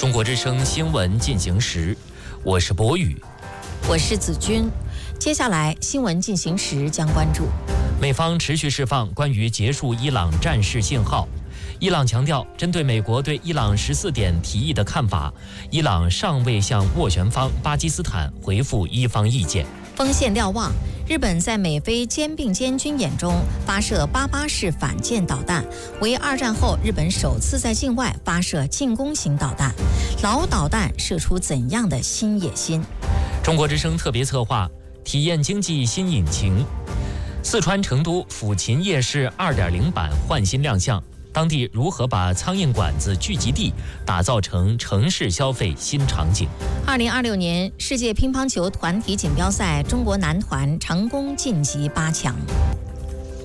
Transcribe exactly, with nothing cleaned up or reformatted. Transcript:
中国之声新闻进行时，我是博宇， 我是子君。接下来新闻进行时将关注： 美方持续释放关于结束伊朗战事信号。伊朗强调，针对美国对伊朗十四点提议的看法，伊朗尚未向斡旋方巴基斯坦回复伊方意见。 锋线瞭望，日本在美菲肩并肩军演中发射八八式反舰导弹，为二战后日本首次在境外发射进攻型导弹。老导弹射出怎样的新野心？ 中国之声特别策划，体验经济新引擎。四川成都抚琴夜市 二点零 版焕新亮相，当地如何把苍蝇馆子聚集地打造成城市消费新场景？ 二零二六年世界乒乓球团体锦标赛，中国男团成功晋级八强。